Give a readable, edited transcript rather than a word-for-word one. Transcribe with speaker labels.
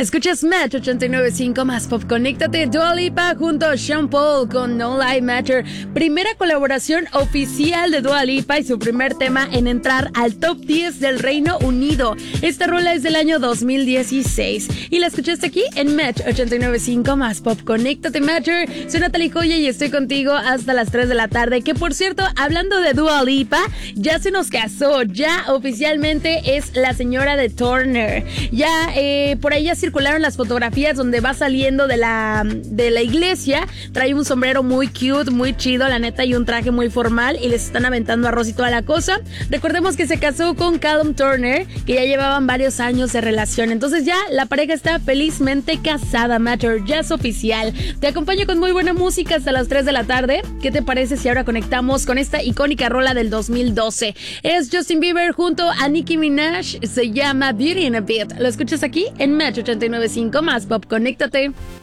Speaker 1: Escuchas Match 89.5 más pop. Conéctate. Dua Lipa junto a Sean Paul con No Lie Matter. Primera colaboración oficial de Dua Lipa y su primer tema en entrar al top 10 del Reino Unido. Esta rola es del año 2016 y la escuchaste aquí en Match 89.5 más pop. Conéctate, Matcher. Soy Natalie Joya y estoy contigo hasta las 3 de la tarde. Que por cierto, hablando de Dua Lipa, ya se nos casó. Ya oficialmente es la señora de Turner. Ya por ahí ya circularon las fotografías donde va saliendo de la iglesia. Trae un sombrero muy cute, muy chido, la neta, y un traje muy formal, y les están aventando arroz y toda la cosa. Recordemos que se casó con Callum Turner, que ya llevaban varios años de relación. Entonces ya la pareja está felizmente casada, Matter. Ya es oficial. Te acompaño con muy buena música hasta las 3 de la tarde. ¿Qué te parece si ahora conectamos con esta icónica rola del 2012? Es Justin Bieber junto a Nicki Minaj. Se llama Beauty in a Beat. Lo escuchas aquí en Match 89.5 más pop. Conéctate.